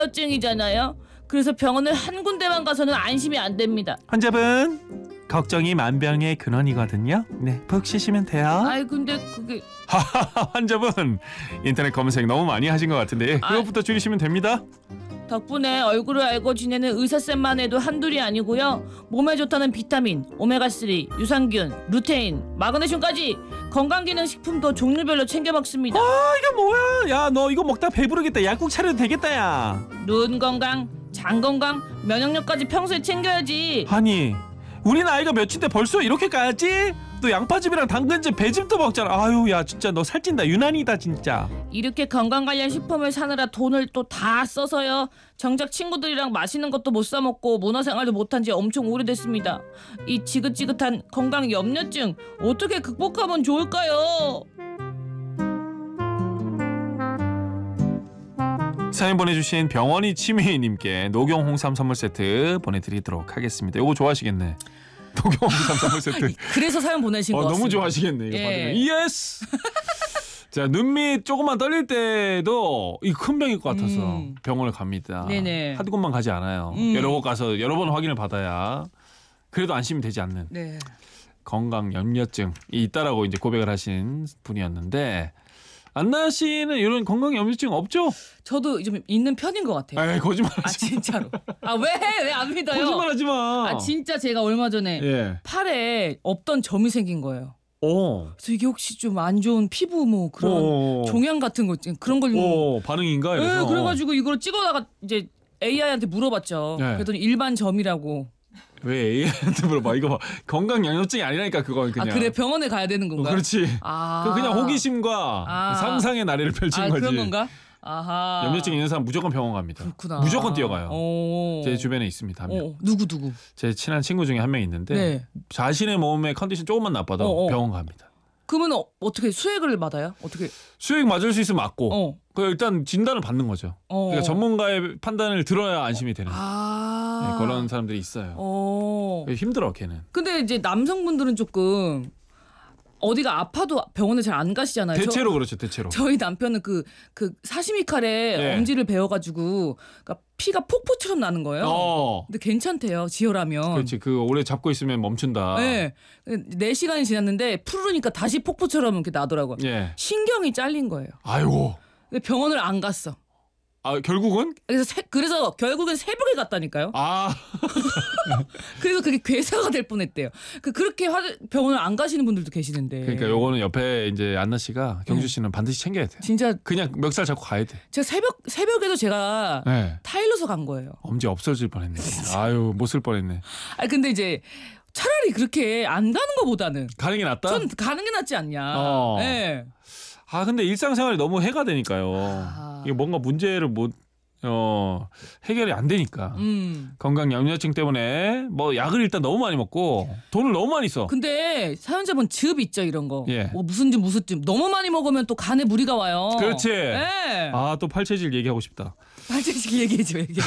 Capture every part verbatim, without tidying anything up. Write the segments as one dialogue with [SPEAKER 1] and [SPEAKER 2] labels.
[SPEAKER 1] 염려증이잖아요. 그래서 병원을 한 군데만 가서는 안심이 안 됩니다.
[SPEAKER 2] 환자분 걱정이 만병의 근원이거든요. 네, 푹 쉬시면 돼요.
[SPEAKER 1] 아이 근데 그게
[SPEAKER 2] 환자분 인터넷 검색 너무 많이 하신 것 같은데 그것부터 줄이시면 됩니다.
[SPEAKER 1] 덕분에 얼굴을 알고 지내는 의사쌤만 해도 한둘이 아니고요. 몸에 좋다는 비타민, 오메가삼, 유산균, 루테인, 마그네슘까지 건강기능식품도 종류별로 챙겨 먹습니다.
[SPEAKER 2] 아 이게 뭐야? 야 너 이거 먹다 배부르겠다. 약국 차려도 되겠다 야.
[SPEAKER 1] 눈 건강, 장 건강, 면역력까지 평소에 챙겨야지.
[SPEAKER 2] 아니 우리 나이가 몇인데 벌써 이렇게 까지? 너 양파즙이랑 당근즙, 배즙도 먹잖아. 아유 야 진짜 너 살찐다. 유난이다 진짜.
[SPEAKER 1] 이렇게 건강 관련 식품을 사느라 돈을 또 다 써서요. 정작 친구들이랑 맛있는 것도 못 사 먹고 문화생활도 못한 지 엄청 오래됐습니다. 이 지긋지긋한 건강 염려증 어떻게 극복하면 좋을까요?
[SPEAKER 2] 사연 보내주신 병원이 치매님께 녹용 홍삼 선물 세트 보내드리도록 하겠습니다. 이거 좋아하시겠네. 녹용 홍삼 선물 세트.
[SPEAKER 1] 그래서 사연 보내신 거
[SPEAKER 2] 어,
[SPEAKER 1] 같습니다.
[SPEAKER 2] 너무 좋아하시겠네. 이거
[SPEAKER 1] 예.
[SPEAKER 2] 받으면. 예스. 자, 눈 밑 조금만 떨릴 때도 이 큰 병일 것 같아서
[SPEAKER 1] 음.
[SPEAKER 2] 병원을 갑니다.
[SPEAKER 1] 네네.
[SPEAKER 2] 한두 곳만 가지 않아요.
[SPEAKER 1] 음.
[SPEAKER 2] 여러 곳 가서 여러 번 확인을 받아야 그래도 안심이 되지 않는
[SPEAKER 1] 네.
[SPEAKER 2] 건강 염려증이 있다라고 이제 고백을 하신 분이었는데 안나 씨는 이런 건강 염려증 없죠?
[SPEAKER 1] 저도 좀 있는 편인 것 같아요.
[SPEAKER 2] 에이 거짓말하지
[SPEAKER 1] 아 진짜로. 아 왜 왜 안 믿어요?
[SPEAKER 2] 거짓말하지 마.
[SPEAKER 1] 아 진짜 제가 얼마 전에
[SPEAKER 2] 예.
[SPEAKER 1] 팔에 없던 점이 생긴 거예요.
[SPEAKER 2] 오.
[SPEAKER 1] 그래서 이게 혹시 좀 안 좋은 피부 뭐 그런
[SPEAKER 2] 오.
[SPEAKER 1] 종양 같은 거 있지, 그런 걸.
[SPEAKER 2] 오 반응인가
[SPEAKER 1] 네,
[SPEAKER 2] 이래서.
[SPEAKER 1] 그래가지고 이걸 찍어다가 이제 에이아이한테 물어봤죠.
[SPEAKER 2] 네.
[SPEAKER 1] 그랬더니 일반 점이라고.
[SPEAKER 2] 왜 에이아이한테 물어봐? 이거 봐. 건강 양념증이 아니라니까 그건 그냥.
[SPEAKER 1] 아 그래 병원에 가야 되는 건가?
[SPEAKER 2] 어, 그렇지.
[SPEAKER 1] 아
[SPEAKER 2] 그 그냥 호기심과
[SPEAKER 1] 아.
[SPEAKER 2] 상상의 나래를 펼친
[SPEAKER 1] 아,
[SPEAKER 2] 거지.
[SPEAKER 1] 그런 건가? 아하.
[SPEAKER 2] 염려증 있는 사람 무조건 병원 갑니다.
[SPEAKER 1] 그렇구나.
[SPEAKER 2] 무조건 뛰어가요.
[SPEAKER 1] 오.
[SPEAKER 2] 제 주변에 있습니다. 한 명.
[SPEAKER 1] 어, 누구 누구?
[SPEAKER 2] 제 친한 친구 중에 한 명 있는데
[SPEAKER 1] 네.
[SPEAKER 2] 자신의 몸의 컨디션 조금만 나빠도
[SPEAKER 1] 어, 어.
[SPEAKER 2] 병원 갑니다.
[SPEAKER 1] 그러면 어, 어떻게 수액을 받아요? 어떻게?
[SPEAKER 2] 수액 맞을 수 있으면 맞고
[SPEAKER 1] 어.
[SPEAKER 2] 그 일단 진단을 받는 거죠.
[SPEAKER 1] 어.
[SPEAKER 2] 그러니까 전문가의 판단을 들어야 안심이 되는
[SPEAKER 1] 아.
[SPEAKER 2] 네, 그런 사람들이 있어요.
[SPEAKER 1] 어.
[SPEAKER 2] 힘들어 걔는.
[SPEAKER 1] 근데 이제 남성분들은 조금 어디가 아파도 병원에 잘 안 가시잖아요.
[SPEAKER 2] 대체로
[SPEAKER 1] 저,
[SPEAKER 2] 그렇죠. 대체로.
[SPEAKER 1] 저희 남편은 그, 그 사시미 칼에
[SPEAKER 2] 네.
[SPEAKER 1] 엄지를 베어가지고 그러니까 피가 폭포처럼 나는 거예요.
[SPEAKER 2] 어.
[SPEAKER 1] 근데 괜찮대요. 지혈하면.
[SPEAKER 2] 그렇지. 그 오래 잡고 있으면 멈춘다.
[SPEAKER 1] 네. 네 시간이 지났는데 푸르니까 다시 폭포처럼 이렇게 나더라고요.
[SPEAKER 2] 예.
[SPEAKER 1] 신경이 잘린 거예요.
[SPEAKER 2] 아이고.
[SPEAKER 1] 근데 병원을 안 갔어.
[SPEAKER 2] 아 결국은
[SPEAKER 1] 그래서 새, 그래서 결국엔 새벽에 갔다니까요.
[SPEAKER 2] 아
[SPEAKER 1] 그래서 그게 괴사가 될 뻔했대요. 그 그렇게 화, 병원을 안 가시는 분들도 계시는데.
[SPEAKER 2] 그러니까 요거는 옆에 이제 안나 씨가 경주 씨는 반드시 챙겨야 돼.
[SPEAKER 1] 진짜
[SPEAKER 2] 그냥 멱살 잡고 가야 돼.
[SPEAKER 1] 제가 새벽 새벽에도 제가
[SPEAKER 2] 네.
[SPEAKER 1] 타일러서 간 거예요.
[SPEAKER 2] 엄지 없어질 뻔했네. 아유 못 쓸 뻔했네.
[SPEAKER 1] 아 근데 이제 차라리 그렇게 안 가는 거보다는
[SPEAKER 2] 가는 게 낫다.
[SPEAKER 1] 전 가는 게 낫지 않냐.
[SPEAKER 2] 어.
[SPEAKER 1] 네.
[SPEAKER 2] 아 근데 일상생활이 너무 해가 되니까요.
[SPEAKER 1] 아.
[SPEAKER 2] 이게 뭔가 문제를 못 어, 해결이 안 되니까.
[SPEAKER 1] 음.
[SPEAKER 2] 건강 염려증 때문에 뭐 약을 일단 너무 많이 먹고 돈을 너무 많이 써.
[SPEAKER 1] 근데 사연자분 즙 있죠 이런 거.
[SPEAKER 2] 예.
[SPEAKER 1] 뭐 무슨 즙 무슨 즙 너무 많이 먹으면 또 간에 무리가 와요.
[SPEAKER 2] 그렇지.
[SPEAKER 1] 네.
[SPEAKER 2] 아 또 팔체질 얘기하고 싶다.
[SPEAKER 1] 발전식 얘기해줘 얘기해.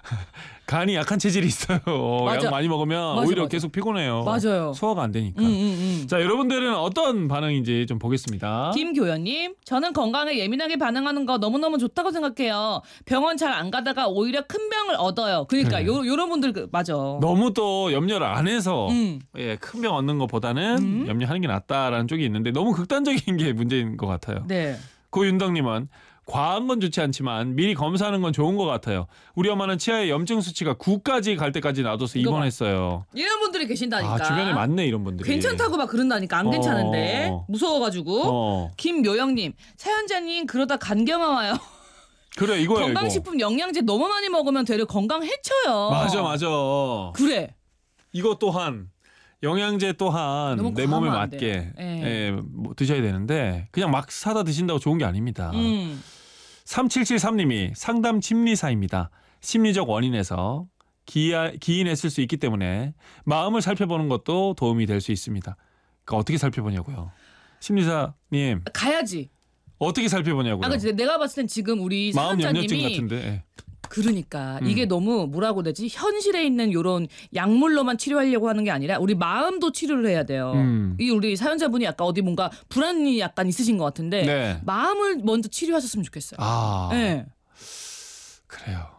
[SPEAKER 2] 간이 약한 체질이 있어요.
[SPEAKER 1] 맞아.
[SPEAKER 2] 약 많이 먹으면
[SPEAKER 1] 맞아,
[SPEAKER 2] 오히려
[SPEAKER 1] 맞아.
[SPEAKER 2] 계속 피곤해요.
[SPEAKER 1] 맞아요.
[SPEAKER 2] 소화가 안 되니까.
[SPEAKER 1] 음, 음, 음.
[SPEAKER 2] 자 여러분들은 어떤 반응인지 좀 보겠습니다.
[SPEAKER 1] 김교연님, 저는 건강에 예민하게 반응하는 거 너무너무 좋다고 생각해요. 병원 잘 안 가다가 오히려 큰 병을 얻어요. 그러니까
[SPEAKER 2] 네.
[SPEAKER 1] 요 요런 분들 그, 맞아.
[SPEAKER 2] 너무 또 염려를 안 해서
[SPEAKER 1] 음.
[SPEAKER 2] 예, 큰 병 얻는 것보다는
[SPEAKER 1] 음.
[SPEAKER 2] 염려하는 게 낫다라는 쪽이 있는데 너무 극단적인 게 문제인 것 같아요.
[SPEAKER 1] 네.
[SPEAKER 2] 고윤덕님은 과한 건 좋지 않지만 미리 검사하는 건 좋은 것 같아요. 우리 엄마는 치아에 염증 수치가 구까지 갈 때까지 놔둬서
[SPEAKER 1] 이거
[SPEAKER 2] 입원했어요.
[SPEAKER 1] 이런 분들이 계신다니까.
[SPEAKER 2] 아 주변에 많네 이런 분들이.
[SPEAKER 1] 괜찮다고 막 그런다니까 안
[SPEAKER 2] 어.
[SPEAKER 1] 괜찮은데 무서워가지고.
[SPEAKER 2] 어.
[SPEAKER 1] 김묘영님, 사연자님 그러다 간경화 와요.
[SPEAKER 2] 그래 이거야
[SPEAKER 1] 건강식품 영양제 너무 많이 먹으면 되려 건강 해쳐요.
[SPEAKER 2] 이거. 맞아 맞아.
[SPEAKER 1] 그래.
[SPEAKER 2] 이거 또한 영양제 또한
[SPEAKER 1] 너무
[SPEAKER 2] 내 몸에
[SPEAKER 1] 과하면 안
[SPEAKER 2] 맞게
[SPEAKER 1] 돼요. 예.
[SPEAKER 2] 예, 뭐 드셔야 되는데 그냥 막 사다 드신다고 좋은 게 아닙니다.
[SPEAKER 1] 음.
[SPEAKER 2] 삼칠칠삼님이 상담 심리사입니다. 심리적 원인에서 기아, 기인했을 수 있기 때문에 마음을 살펴보는 것도 도움이 될 수 있습니다. 그러니까 어떻게 살펴보냐고요. 심리사님
[SPEAKER 1] 가야지.
[SPEAKER 2] 어떻게 살펴보냐고요.
[SPEAKER 1] 아, 그치. 내가 봤을 땐 지금 우리
[SPEAKER 2] 마음 염려증
[SPEAKER 1] 사연자님이
[SPEAKER 2] 같은데. 예.
[SPEAKER 1] 그러니까
[SPEAKER 2] 음.
[SPEAKER 1] 이게 너무 뭐라고 해야 되지? 현실에 있는 요런 약물로만 치료하려고 하는 게 아니라 우리 마음도 치료를 해야 돼요.
[SPEAKER 2] 음.
[SPEAKER 1] 이 우리 사연자분이 약간 어디 뭔가 불안이 약간 있으신 것 같은데
[SPEAKER 2] 네.
[SPEAKER 1] 마음을 먼저 치료하셨으면 좋겠어요.
[SPEAKER 2] 아
[SPEAKER 1] 네.
[SPEAKER 2] 그래요.